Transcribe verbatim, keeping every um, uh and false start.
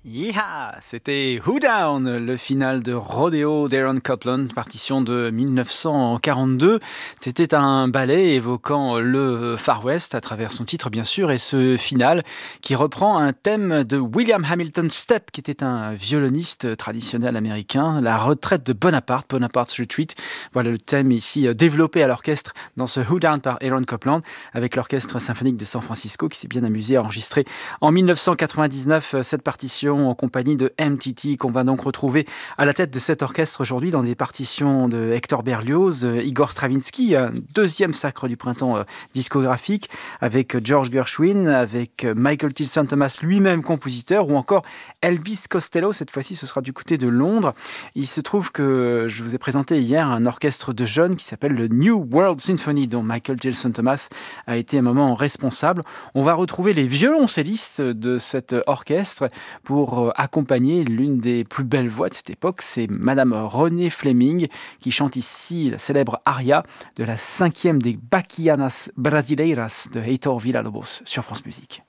Yeeha! C'était Who Down, le final de Rodeo d'Aaron Copland, partition de dix-neuf cent quarante-deux. C'était un ballet évoquant le Far West à travers son titre bien sûr et ce final qui reprend un thème de William Hamilton Stepp qui était un violoniste traditionnel américain, la retraite de Bonaparte, Bonaparte's Retreat. Voilà le thème ici développé à l'orchestre dans ce Who Down par Aaron Copland avec l'orchestre symphonique de San Francisco qui s'est bien amusé à enregistrer en dix-neuf cent quatre-vingt-dix-neuf cette partition en compagnie de M T T qu'on va donc retrouver à la tête de cet orchestre aujourd'hui dans des partitions de Hector Berlioz, Igor Stravinsky, un deuxième sacre du printemps discographique avec George Gershwin, avec Michael Tilson Thomas lui-même compositeur ou encore Elvis Costello, cette fois-ci ce sera du côté de Londres. Il se trouve que je vous ai présenté hier un orchestre de jeunes qui s'appelle le New World Symphony dont Michael Tilson Thomas a été un moment responsable. On va retrouver les violoncellistes de cet orchestre pour accompagner l'une des plus belles voix de cette époque, c'est Madame Renée Fleming qui chante ici la célèbre aria de la cinquième des Baquianas Brasileiras de Heitor Villa-Lobos sur France Musique.